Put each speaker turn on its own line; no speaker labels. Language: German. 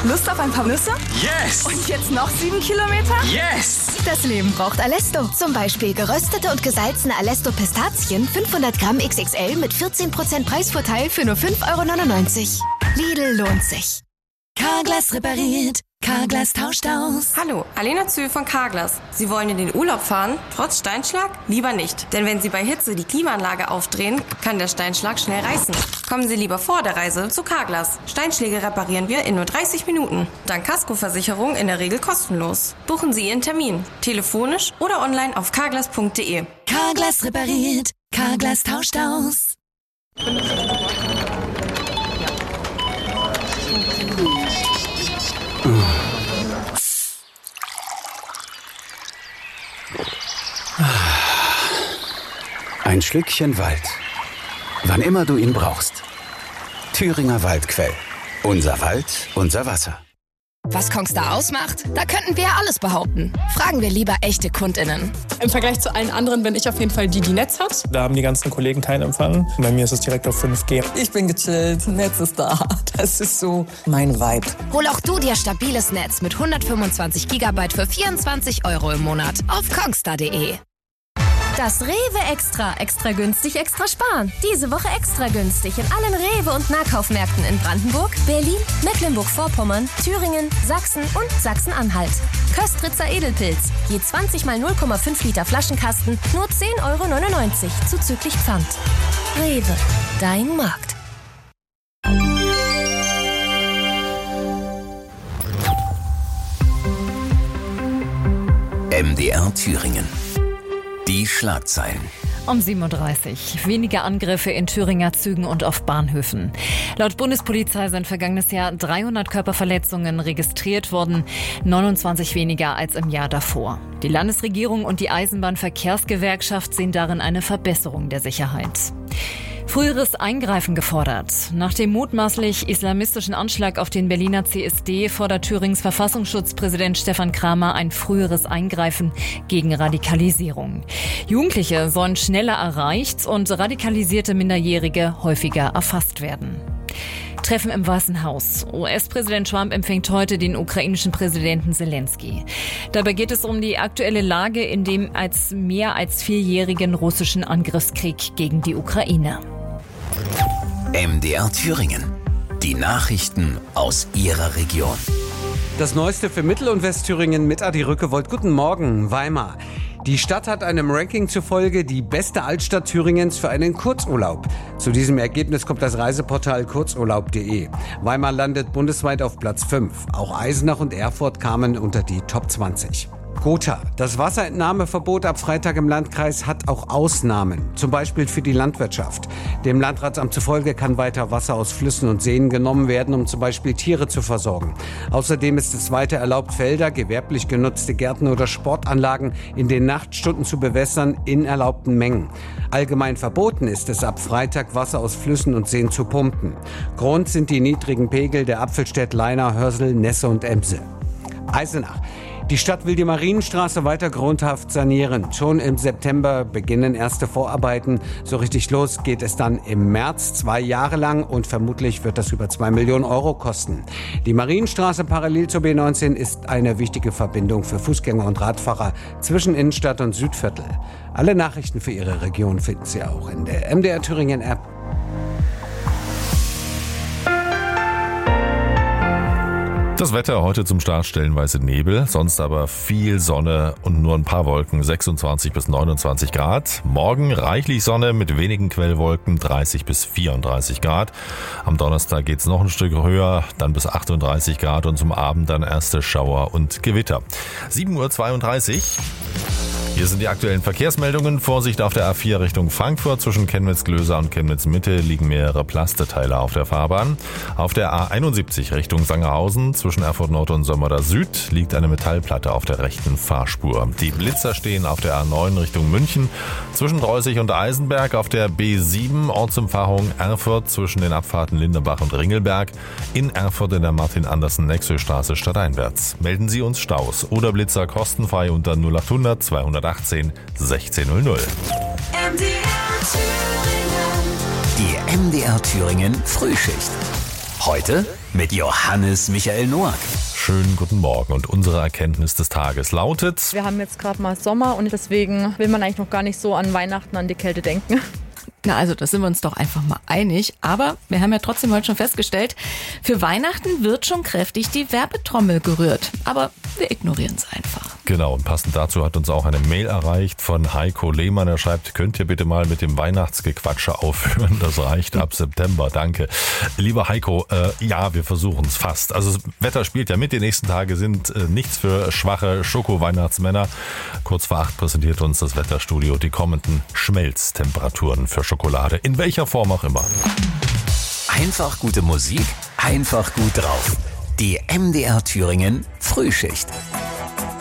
Lust auf ein paar Nüsse?
Yes!
Und jetzt noch 7 Kilometer?
Yes!
Das Leben braucht Alesto. Zum Beispiel geröstete und gesalzene Alesto-Pistazien 500 Gramm XXL mit 14% Preisvorteil für nur 5,99 €. Lidl lohnt sich.
Carglass repariert. Carglass tauscht aus.
Hallo, Alena Zühl von Carglass. Sie wollen in den Urlaub fahren, trotz Steinschlag? Lieber nicht. Denn wenn Sie bei Hitze die Klimaanlage aufdrehen, kann der Steinschlag schnell reißen. Kommen Sie lieber vor der Reise zu Carglass. Steinschläge reparieren wir in nur 30 Minuten. Dank Kaskoversicherung in der Regel kostenlos. Buchen Sie Ihren Termin. Telefonisch oder online auf carglass.de.
Carglass repariert. Carglass tauscht aus.
Ein Schlückchen Wald. Wann immer du ihn brauchst. Thüringer Waldquell. Unser Wald, unser Wasser.
Was Kongstar ausmacht? Da könnten wir ja alles behaupten. Fragen wir lieber echte KundInnen.
Im Vergleich zu allen anderen bin ich auf jeden Fall die Netz hat.
Da haben die ganzen Kollegen keinen Empfang. Bei mir ist es direkt auf 5G.
Ich bin gechillt, Netz ist da. Das ist so mein Vibe.
Hol auch du dir stabiles Netz mit 125 GB für 24 € im Monat auf kongstar.de.
Das Rewe Extra. Extra günstig, extra sparen. Diese Woche extra günstig in allen Rewe- und Nahkaufmärkten in Brandenburg, Berlin, Mecklenburg-Vorpommern, Thüringen, Sachsen und Sachsen-Anhalt. Köstritzer Edelpilz. Je 20 mal 0,5 Liter Flaschenkasten, nur 10,99 € zuzüglich Pfand. Rewe. Dein Markt.
MDR Thüringen. Die Schlagzeilen.
Um 7:30 Uhr. Weniger Angriffe in Thüringer Zügen und auf Bahnhöfen. Laut Bundespolizei sind vergangenes Jahr 300 Körperverletzungen registriert worden, 29 weniger als im Jahr davor. Die Landesregierung und die Eisenbahnverkehrsgewerkschaft sehen darin eine Verbesserung der Sicherheit. Früheres Eingreifen gefordert. Nach dem mutmaßlich islamistischen Anschlag auf den Berliner CSD fordert Thürings Verfassungsschutzpräsident Stefan Kramer ein früheres Eingreifen gegen Radikalisierung. Jugendliche sollen schneller erreicht und radikalisierte Minderjährige häufiger erfasst werden. Treffen im Weißen Haus. US-Präsident Trump empfängt heute den ukrainischen Präsidenten Zelensky. Dabei geht es um die aktuelle Lage in dem mehr als 4-jährigen russischen Angriffskrieg gegen die Ukraine.
MDR Thüringen. Die Nachrichten aus Ihrer Region.
Das Neueste für Mittel- und Westthüringen mit Adi Rückewold. Guten Morgen, Weimar. Die Stadt hat einem Ranking zufolge die beste Altstadt Thüringens für einen Kurzurlaub. Zu diesem Ergebnis kommt das Reiseportal kurzurlaub.de. Weimar landet bundesweit auf Platz 5. Auch Eisenach und Erfurt kamen unter die Top 20. Gotha. Das Wasserentnahmeverbot ab Freitag im Landkreis hat auch Ausnahmen, zum Beispiel für die Landwirtschaft. Dem Landratsamt zufolge kann weiter Wasser aus Flüssen und Seen genommen werden, um zum Beispiel Tiere zu versorgen. Außerdem ist es weiter erlaubt, Felder, gewerblich genutzte Gärten oder Sportanlagen in den Nachtstunden zu bewässern in erlaubten Mengen. Allgemein verboten ist es ab Freitag, Wasser aus Flüssen und Seen zu pumpen. Grund sind die niedrigen Pegel der Apfelstädt, Leina, Hörsel, Nesse und Emse. Eisenach. Die Stadt will die Marienstraße weiter grundhaft sanieren. Schon im September beginnen erste Vorarbeiten. So richtig los geht es dann im März, 2 Jahre lang, und vermutlich wird das über 2 Millionen € kosten. Die Marienstraße parallel zur B19 ist eine wichtige Verbindung für Fußgänger und Radfahrer zwischen Innenstadt und Südviertel. Alle Nachrichten für Ihre Region finden Sie auch in der MDR Thüringen App.
Das Wetter heute zum Start stellenweise Nebel, sonst aber viel Sonne und nur ein paar Wolken, 26 bis 29 Grad. Morgen reichlich Sonne mit wenigen Quellwolken, 30 bis 34 Grad. Am Donnerstag geht's noch ein Stück höher, dann bis 38 Grad und zum Abend dann erste Schauer und Gewitter. 7:32 Uhr. Hier sind die aktuellen Verkehrsmeldungen. Vorsicht auf der A4 Richtung Frankfurt. Zwischen Chemnitz-Glöser und Chemnitz-Mitte liegen mehrere Plasteteile auf der Fahrbahn. Auf der A71 Richtung Sangerhausen zwischen Erfurt Nord und Sömmerda Süd liegt eine Metallplatte auf der rechten Fahrspur. Die Blitzer stehen auf der A9 Richtung München. Zwischen Dreußig und Eisenberg auf der B7 Ortsumfahrung Erfurt zwischen den Abfahrten Lindenbach und Ringelberg. In Erfurt in der Martin-Andersen-Nexö-Straße stadteinwärts. Melden Sie uns Staus oder Blitzer kostenfrei unter 0800 218 1600.
Die MDR Thüringen Frühschicht. Heute mit Johannes Michael Noack.
Schönen guten Morgen und unsere Erkenntnis des Tages lautet:
Wir haben jetzt gerade mal Sommer und deswegen will man eigentlich noch gar nicht so an Weihnachten, an die Kälte denken.
Na, also da sind wir uns doch einfach mal einig. Aber wir haben ja trotzdem heute schon festgestellt, für Weihnachten wird schon kräftig die Werbetrommel gerührt. Aber wir ignorieren es einfach.
Genau, und passend dazu hat uns auch eine Mail erreicht von Heiko Lehmann. Er schreibt: Könnt ihr bitte mal mit dem Weihnachtsgequatsche aufhören? Das reicht ab September, danke. Lieber Heiko, ja, wir versuchen es fast. Also das Wetter spielt ja mit, die nächsten Tage sind nichts für schwache Schoko-Weihnachtsmänner. Kurz vor 8 präsentiert uns das Wetterstudio die kommenden Schmelztemperaturen für Schokolade, in welcher Form auch immer.
Einfach gute Musik, einfach gut drauf. Die MDR Thüringen Frühschicht.